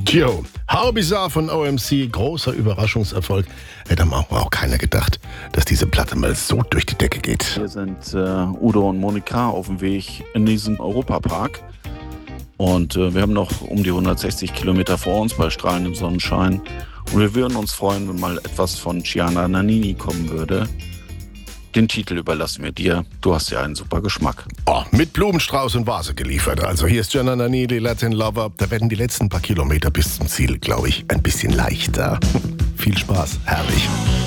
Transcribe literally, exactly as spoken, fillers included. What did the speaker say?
Jo, How Bizarre von O M C, großer Überraschungserfolg. Hätte auch, auch keiner gedacht, dass diese Platte mal so durch die Decke geht. Wir sind äh, Udo und Monika auf dem Weg in diesen Europapark. Und äh, wir haben noch um die hundertsechzig Kilometer vor uns bei strahlendem Sonnenschein. Und wir würden uns freuen, wenn mal etwas von Gianna Nannini kommen würde. Den Titel überlassen wir dir. Du hast ja einen super Geschmack. Oh, mit Blumenstrauß und Vase geliefert. Also hier ist Gianna Nannini, Latin Lover. Da werden die letzten paar Kilometer bis zum Ziel, glaube ich, ein bisschen leichter. Viel Spaß, herrlich.